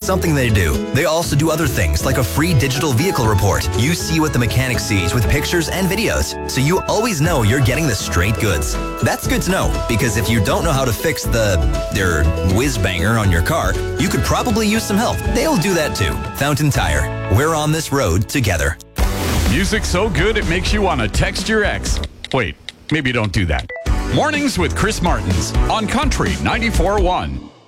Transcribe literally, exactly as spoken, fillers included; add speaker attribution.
Speaker 1: something they do. They also do other things like a free digital vehicle report. You see what the mechanic sees with pictures and videos, so you always know you're getting the straight goods. That's good to know, because if you don't know how to fix the, er, whiz banger on your car, you could probably use some help. They'll do that too. Fountain Tire. We're on this road together.
Speaker 2: Music so good it makes you want to text your ex. Wait, maybe don't do that. Mornings with Chris Martins on Country ninety-four point one.